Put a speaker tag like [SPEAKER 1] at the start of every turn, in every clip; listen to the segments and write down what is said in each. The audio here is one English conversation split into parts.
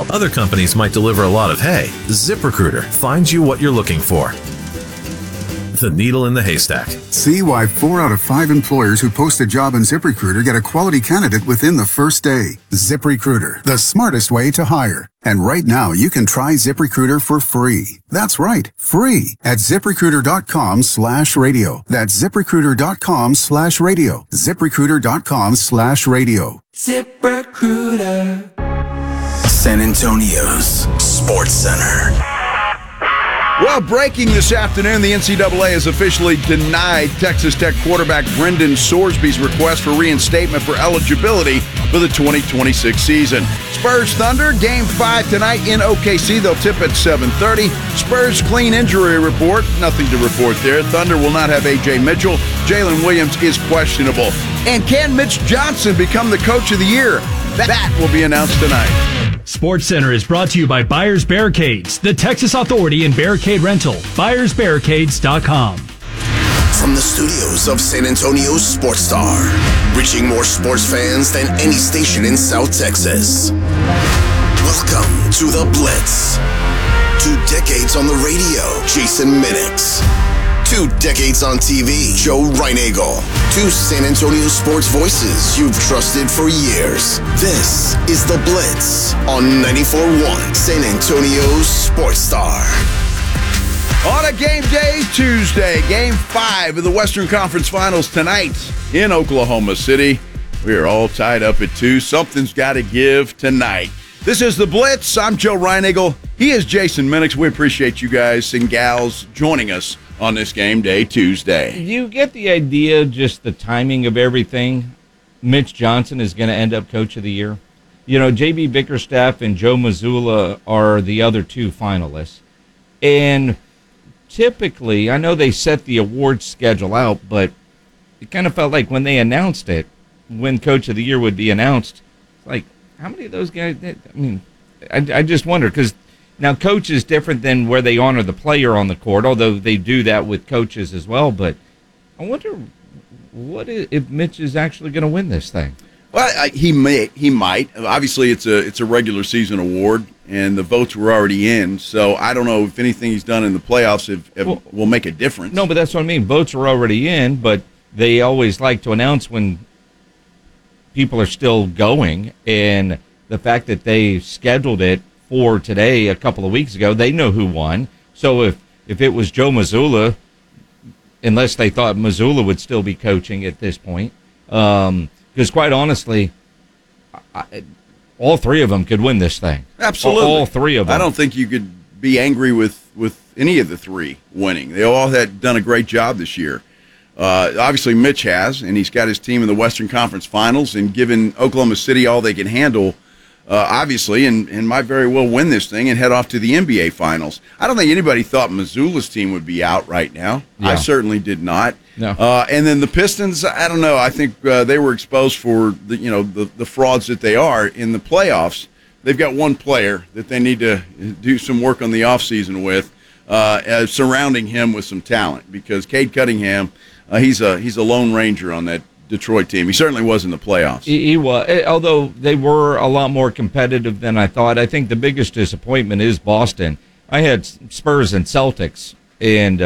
[SPEAKER 1] While other companies might deliver a lot of hay, ZipRecruiter finds you what you're looking for. The needle in the haystack.
[SPEAKER 2] See why 4 out of 5 employers who post a job in ZipRecruiter get a quality candidate within the first day. ZipRecruiter, the smartest way to hire. And right now, you can try ZipRecruiter for free. That's right, free at ZipRecruiter.com/radio. That's ZipRecruiter.com/radio. ZipRecruiter.com/radio.
[SPEAKER 3] ZipRecruiter.
[SPEAKER 4] San Antonio's Sports Center.
[SPEAKER 5] Well, breaking this afternoon, the NCAA has officially denied Texas Tech quarterback Brendan Sorsby's request for reinstatement for eligibility for the 2026 season. Spurs Thunder, Game 5 tonight in OKC. They'll tip at 7:30. Spurs clean injury report. Nothing to report there. Thunder will not have A.J. Mitchell. Jalen Williams is questionable. And can Mitch Johnson become the coach of the year? That will be announced tonight.
[SPEAKER 6] SportsCenter is brought to you by Buyers Barricades, the Texas authority in barricade rental. BuyersBarricades.com.
[SPEAKER 4] From the studios of San Antonio's Sports Star, reaching more sports fans than any station in South Texas. Welcome to The Blitz. 2 decades on the radio, Jason Minix. 2 decades on TV, Joe Reinagel. 2 San Antonio sports voices you've trusted for years. This is The Blitz on 94.1 San Antonio's Sports Star.
[SPEAKER 5] On a game day Tuesday, Game 5 of the Western Conference Finals tonight in Oklahoma City. We are all tied up at 2. Something's got to give tonight. This is The Blitz. I'm Joe Reinagel. He is Jason Minix. We appreciate you guys and gals joining us on this game day Tuesday.
[SPEAKER 7] You get the idea, just the timing of everything. Mitch Johnson is going to end up Coach of the Year. You know, J.B. Bickerstaff and Joe Mazzulla are the other 2 finalists. And typically, I know they set the awards schedule out, but it kind of felt like when they announced it, when Coach of the Year would be announced, like, how many of those guys did? I mean, I just wonder, because now coach is different than where they honor the player on the court, although they do that with coaches as well. But I wonder if Mitch is actually going to win this thing.
[SPEAKER 5] Well, he might. Obviously, it's a regular season award, and the votes were already in. So I don't know if anything he's done in the playoffs will make a difference.
[SPEAKER 7] No, but that's what I mean. Votes are already in, but they always like to announce when people are still going, and the fact that they scheduled it for today a couple of weeks ago, they know who won. So if it was Joe Mazzulla, unless they thought Mazzulla would still be coaching at this point, because quite honestly, all 3 of them could win this thing.
[SPEAKER 5] Absolutely.
[SPEAKER 7] All 3 of them.
[SPEAKER 5] I don't think you could be angry with any of the 3 winning. They all had done a great job this year. Obviously, Mitch has, and he's got his team in the Western Conference Finals and given Oklahoma City all they can handle, obviously, and might very well win this thing and head off to the NBA Finals. I don't think anybody thought Missoula's team would be out right now. Yeah. I certainly did not.
[SPEAKER 7] No.
[SPEAKER 5] And then the Pistons, I don't know. I think they were exposed for the frauds that they are in the playoffs. They've got one player that they need to do some work on the offseason with, surrounding him with some talent, because Cade Cunningham, he's a lone ranger on that Detroit team. He certainly was in the playoffs.
[SPEAKER 7] He was, although they were a lot more competitive than I thought. I think the biggest disappointment is Boston. I had Spurs and Celtics, and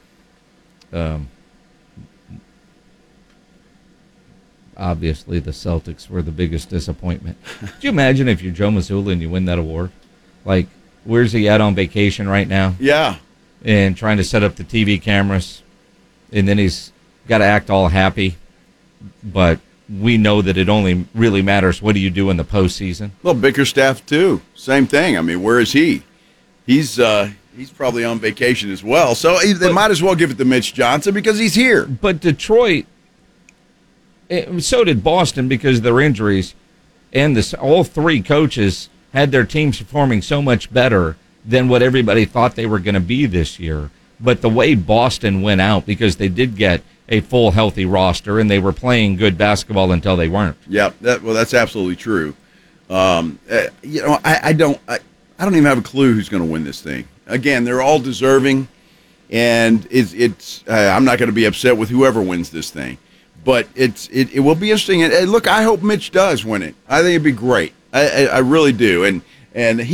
[SPEAKER 7] obviously the Celtics were the biggest disappointment. Could you imagine if you're Joe Mazzulla and you win that award? Like, where's he at on vacation right now?
[SPEAKER 5] Yeah.
[SPEAKER 7] And trying to set up the TV cameras, and then he's got to act all happy. But we know that it only really matters what do you do in the postseason.
[SPEAKER 5] Well, Bickerstaff, too. Same thing. I mean, where is he? He's probably on vacation as well. So they might as well give it to Mitch Johnson because he's here.
[SPEAKER 7] But Detroit, so did Boston because of their injuries. And all 3 coaches had their teams performing so much better than what everybody thought they were going to be this year. But the way Boston went out, because they did get a full, healthy roster, and they were playing good basketball until they weren't.
[SPEAKER 5] Yeah, that's absolutely true. I don't even have a clue who's going to win this thing. Again, they're all deserving, and I'm not going to be upset with whoever wins this thing. But it will be interesting. And look, I hope Mitch does win it. I think it'd be great. I really do. And